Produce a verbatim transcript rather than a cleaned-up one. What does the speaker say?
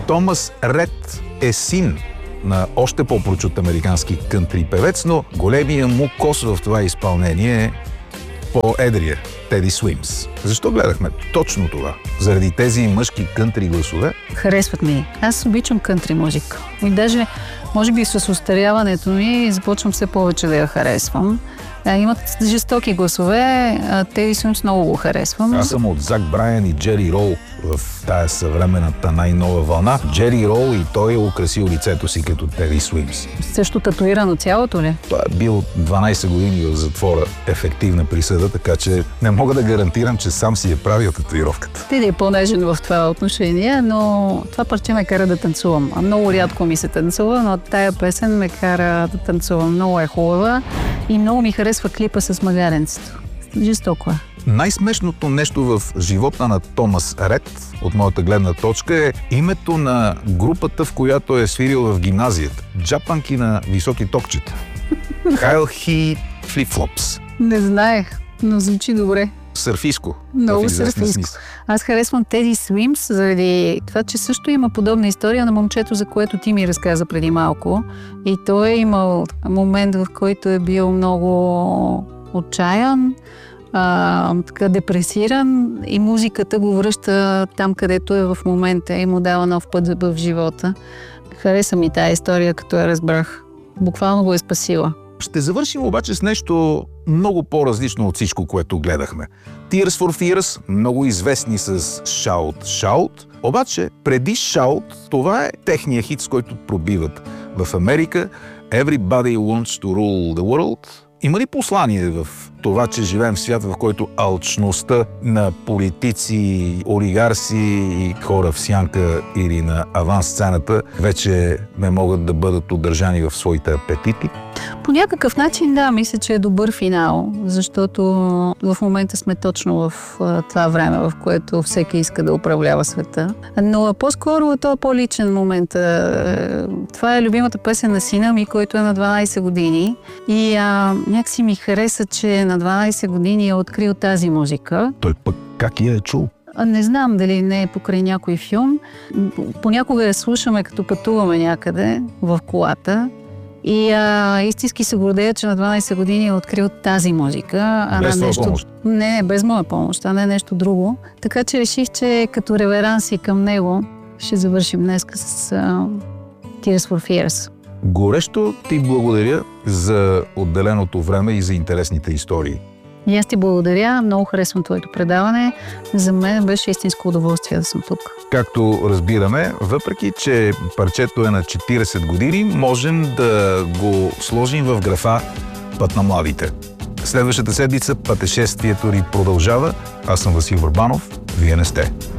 Томас Ред е син на още по-прочут американски кънтри певец, но големия му кос в това изпълнение е по-едрия Теди Суимс. Защо гледахме точно това? Заради тези мъжки кънтри гласове? Харесват ми. Аз обичам кънтри музика. И даже, може би с остаряването ми, започвам все повече да я харесвам. А, имат жестоки гласове, Теди Суимс много го харесвам. Аз съм от Зак Брайан и Джери Роу в тая съвременната най-нова вълна. Джери Роу и той е украсил лицето си като Теди Суимс. Също татуирано цялото ли? Той е бил дванайсет години в затвора, ефективна присъда, така че не мога да гарантирам, че сам си е правил татуировката. Теди е по-нежен в това отношение, но това парче ме кара да танцувам. Много рядко ми се танцува, но тая песен ме кара да танцувам. Много е хубава и много ми харесва клипа с магаренцето. Жестоко е. Най-смешното нещо в живота на Томас Ред, от моята гледна точка, е името на групата, в която е свирил в гимназията. Джапанки на високи токчета. Хайл Хи Флип-флопс. Не знаех, но звучи добре. Сърфиско. Много сърфиско. Аз харесвам Теди Суимс заради това, че също има подобна история на момчето, за което ти ми разказа преди малко. И той е имал момент, в който е бил много отчаян, а, така депресиран и музиката го връща там, където е в момента и му дава нов път в живота. Хареса ми тая история, като я разбрах. Буквално го е спасила. Ще завършим обаче с нещо много по-различно от всичко, което гледахме. Tears for Fears, много известни с Shout Shout, обаче преди Shout, това е техния хит, с който пробиват в Америка. Everybody wants to rule the world. Има ли послание в това, че живеем в свят, в който алчността на политици, олигарси и хора в сянка или на авансцената вече не могат да бъдат удържани в своите апетити? По някакъв начин, да, мисля, че е добър финал, защото в момента сме точно в това време, в което всеки иска да управлява света. Но по-скоро е то по-личен момент. Това е любимата песен на сина ми, който е на дванайсет години. И а, някакси ми хареса, че на дванайсет години е открил тази музика. Той пък как я е чул? Не знам дали не е покрай някой филм. Понякога я слушаме, като пътуваме някъде в колата. И а, истински се гордея, че на дванайсет години е открил тази музика. А без на нещо... помощ? Не, не, без моя помощ, а не нещо друго. Така че реших, че като реверанси към него ще завършим днес с а, Tears for Fears. Горещо ти благодаря за отделеното време и за интересните истории. И аз ти благодаря. Много харесвам твоето предаване. За мен беше истинско удоволствие да съм тук. Както разбираме, въпреки че парчето е на четирийсет години, можем да го сложим в графа Път на младите. Следващата седмица пътешествието ни продължава. Аз съм Васил Върбанов. Вие не сте.